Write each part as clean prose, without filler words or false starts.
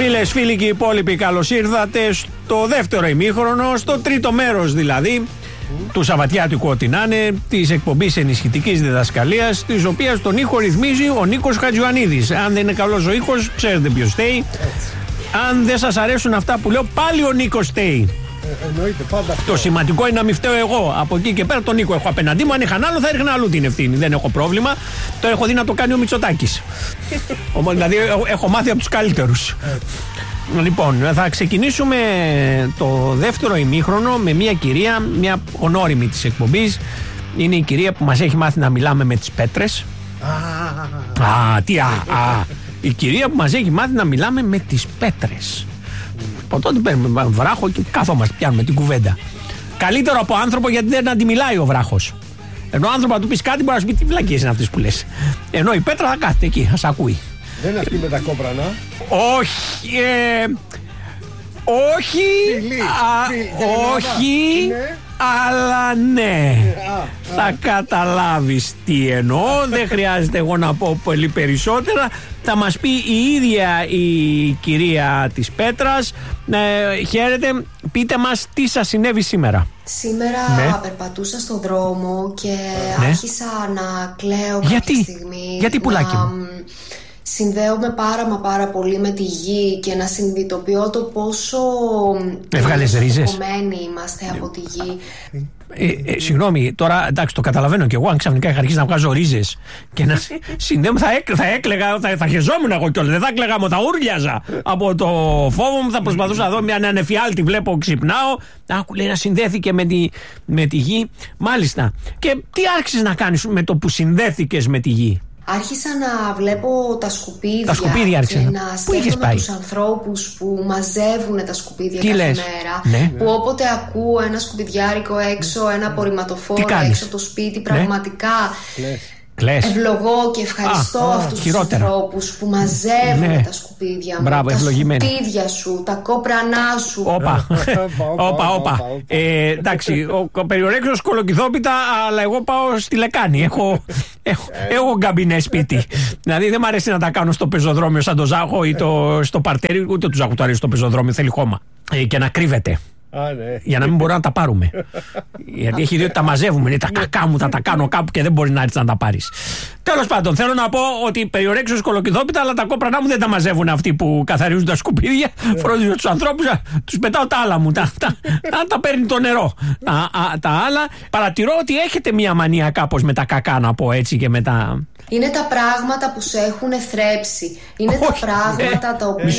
Φίλες, φίλοι και οι υπόλοιποι, καλώς ήρθατε στο δεύτερο ημίχρονο, στο τρίτο μέρος δηλαδή του Σαββατιάτικου, ό,τι να είναι, της εκπομπής ενισχυτικής διδασκαλίας, της οποίας τον ήχο ρυθμίζει ο Νίκος Χατζιωαννίδης. Αν δεν είναι καλός ο ήχος, ξέρετε ποιος φταίει. Αν δεν σας αρέσουν αυτά που λέω, πάλι ο Νίκος φταίει. Εννοείται, πάντα. Το σημαντικό είναι να μην φταίω εγώ. Από εκεί και πέρα τον Νίκο έχω απέναντί μου. Αν είχαν άλλο, θα έριχνα αλλού την ευθύνη. Δεν έχω πρόβλημα. Το έχω δει να το κάνει ο Μητσοτάκης. Δηλαδή, έχω μάθει από τους καλύτερους. Λοιπόν, θα ξεκινήσουμε το δεύτερο ημίχρονο με μια κυρία, μια ονόριμη της εκπομπής. Είναι η κυρία που μας έχει μάθει να μιλάμε με τις πέτρες. Η κυρία που μας έχει μάθει να μιλάμε με τις πέτρες. Από τότε παίρνουμε βράχο και καθόμαστε, πιάνουμε την κουβέντα. Καλύτερο από άνθρωπο, γιατί δεν αντιμιλάει ο βράχος. Ενώ άνθρωπο να του πει κάτι, μπορεί να σου πει τι βλακίες είναι αυτές που λες. Ενώ η πέτρα θα κάθεται εκεί, θα σ' ακούει. Δεν είναι αυτή με τα κόπρανα. Όχι. Όχι. Όχι. Αλλά ναι. Θα καταλάβεις τι εννοώ. Δεν χρειάζεται εγώ να πω πολύ περισσότερα. Θα μας πει η ίδια η κυρία της Πέτρας. Χαίρετε, πείτε μας τι σας συνέβη σήμερα. Σήμερα περπατούσα στον δρόμο και άρχισα να κλαίω κάποια στιγμή. Γιατί πουλάκι μου? Συνδέομαι πάρα πολύ με τη γη και να συνειδητοποιώ το πόσο αποκομμένοι είμαστε από τη γη. Συγγνώμη, τώρα εντάξει, το καταλαβαίνω κι εγώ. Αν ξαφνικά είχα αρχίσει να βγάζω ρίζες και να συνδέομαι, θα έκλαιγα, θα χεζόμουν εγώ κιόλας. Δεν θα έκλαιγα, θα ούρλιαζα από το φόβο μου. Θα προσπαθούσα να δω μια ανεφιάλτη, βλέπω, ξυπνάω. Άκου, λέει, να συνδέθηκε με τη γη. Μάλιστα. Και τι άρχισες να κάνεις με το που συνδέθηκες με τη γη? Άρχισα να βλέπω τα σκουπίδια, άρχισα. Και να σκέφτομαι τους ανθρώπους που μαζεύουν τα σκουπίδια κάθε μέρα. Ναι. Που όποτε ακούω ένα σκουπιδιάρικο έξω, ένα απορριμματοφόρο έξω από το σπίτι, πραγματικά ευλογώ και ευχαριστώ αυτούς τους ανθρώπους που μαζεύουν τα σκουπίδια μου, τα σκουπίδια σου, τα κόπρανά σου. Όπα. Εντάξει, ο περιορέξιος κολοκυθόπιτα, αλλά εγώ πάω στη λεκάνη. Έχω γκαμπινέ σπίτι. Δηλαδή δεν μ' αρέσει να τα κάνω στο πεζοδρόμιο σαν το Ζάχο ή στο παρτέρι, ούτε του Ζάχου του αρέσει στο πεζοδρόμιο, θέλει χώμα. Και να κρύβεται. Για να μην μπορούμε να τα πάρουμε. Γιατί έχει δει ότι τα μαζεύουμε. Είναι τα κακά μου, θα τα κάνω κάπου και δεν μπορεί να έρθει να τα πάρει. Τέλος πάντων, θέλω να πω ότι περιορέξω σκολοκυθόπιτα, αλλά τα κόπρανά μου δεν τα μαζεύουν αυτοί που καθαρίζουν τα σκουπίδια. Φροντίζω τους ανθρώπους, τους πετάω τα άλλα μου. Τα παίρνει το νερό. Τα άλλα. Παρατηρώ ότι έχετε μία μανία κάπως με τα κακά, να πω έτσι, και με τα. Είναι τα πράγματα που σε έχουν θρέψει. Είναι τα πράγματα τα οποία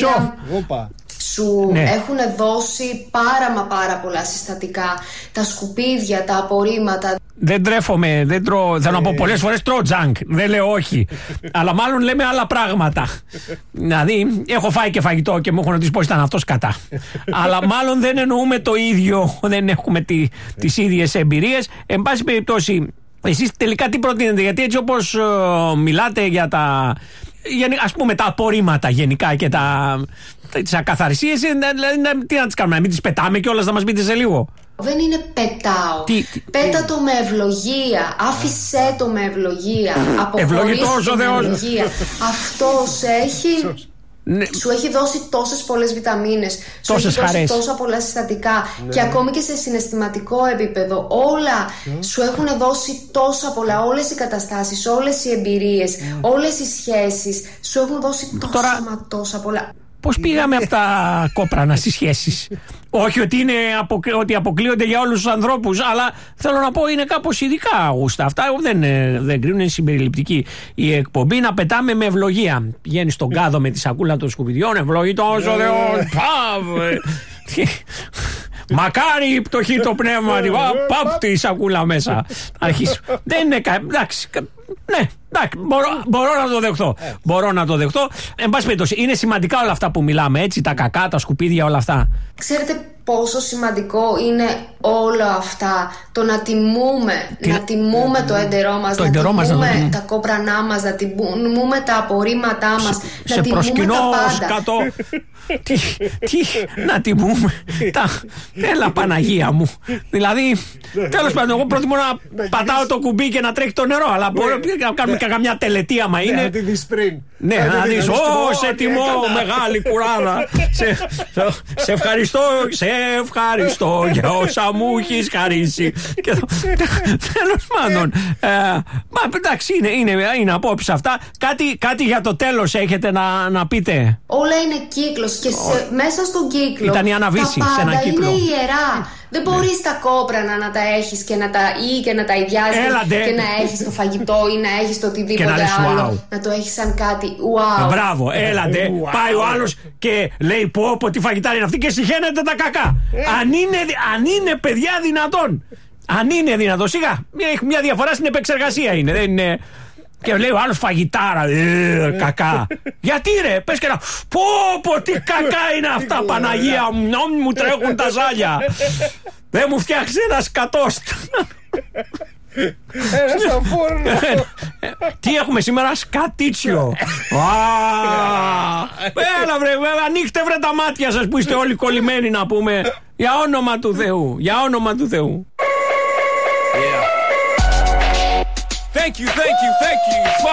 σου έχουν δώσει πάρα πολλά συστατικά. Τα σκουπίδια, τα απορρίμματα. Δεν τρέφομαι, δεν τρώω. Θέλω να πω πολλές φορές τρώω τζάνκ. Δεν λέω όχι. Αλλά μάλλον λέμε άλλα πράγματα. Δηλαδή, έχω φάει και φαγητό και μου έχουν ρωτήσει πώς ήταν αυτός κατά. Αλλά μάλλον δεν εννοούμε το ίδιο. Δεν έχουμε τις ίδιες εμπειρίες. Εν πάση περιπτώσει, εσείς τελικά τι προτείνετε? Γιατί έτσι όπως μιλάτε για τα. Ας πούμε τα απορρίμματα γενικά και τις ακαθαρσίες, τι να τις κάνουμε, να μην τις πετάμε κιόλας, να μας πείτε σε λίγο? Δεν είναι πετάω. Πέτα το με ευλογία. Άφησέ το με ευλογία. Αποχωρήσου με ευλογία. Αυτός σου έχει δώσει τόσες πολλές βιταμίνες, σου έχει δώσει τόσα πολλά συστατικά, και ακόμη και σε συναισθηματικό επίπεδο όλα σου έχουν δώσει τόσα πολλά. Όλες οι καταστάσεις, όλες οι εμπειρίες, όλες οι σχέσεις σου έχουν δώσει τόσα πολλά. Πώς πήγαμε από τα κόπρανα στις σχέσεις? Όχι ότι αποκλείονται για όλους τους ανθρώπους, αλλά θέλω να πω είναι κάπως ειδικά γούστα. Αυτά δεν κρίνουν, είναι συμπεριληπτική η εκπομπή. Να πετάμε με ευλογία. Πηγαίνει στον κάδο με τη σακούλα των σκουπιδιών, ευλογητός ο Θεός. Μακάρι η πτωχή το πνεύμα. Παπ τη σακούλα μέσα. Δεν είναι εντάξει. Ναι, εντάξει, μπορώ να το δεχτώ. Εν πάση περιπτώσει, είναι σημαντικά όλα αυτά που μιλάμε, έτσι, τα κακά, τα σκουπίδια, όλα αυτά. Ξέρετε, πόσο σημαντικό είναι όλα αυτά. Το να τιμούμε το έντερό μας, να τιμούμε τα κόπρανά μας, να τιμούμε τα απορρίμματά μας, να τιμούμε τα πάντα. Να τιμούμε έλα Παναγία μου. Δηλαδή τέλος πάντων, εγώ προτιμώ να πατάω το κουμπί και να τρέχει το νερό. Αλλά μπορώ να κάνουμε και καμιά τελετή άμα είναι. Να τη δεις πριν. Ναι, να δεις, σε τιμώ μεγάλη κουράδα. Σε ευχαριστώ για όσα μου έχεις χαρίσει. Τέλος πάντων, μα εντάξει, είναι απόψε αυτά. Κάτι για το τέλος έχετε να πείτε? Όλα είναι κύκλος και μέσα στον κύκλο ήταν η αναβίση, τα σε ένα πάντα κύκλο. είναι ιερά. Δεν μπορείς τα κόπρανα να τα έχεις και να τα ιδιάζεις και να έχεις το φαγητό ή να έχεις το οτιδήποτε άλλο. Να το έχεις σαν κάτι wow. Μπράβο, έλατε. Πάει ο άλλος και λέει πω τι φαγητάρι είναι αυτή και συχαίνεται τα κακά. Αν είναι παιδιά δυνατόν. Αν είναι δυνατόν, σιγά. Μια διαφορά στην επεξεργασία είναι. Δεν είναι. Και λέει ο άλλος φαγητάρα, κακά. Γιατί ρε, πες και να πω τι κακά είναι αυτά, Παναγία μου τρέχουν τα ζάλια. Δεν μου φτιάξει ένα σκατόστ. Στο φούρνο. Τι έχουμε σήμερα, σκατίτσιο. Έλα βρε, ανοίχτε βρε τα μάτια σας που είστε όλοι κολλημένοι να πούμε. Για όνομα του Θεού, για όνομα του Θεού. Thank you.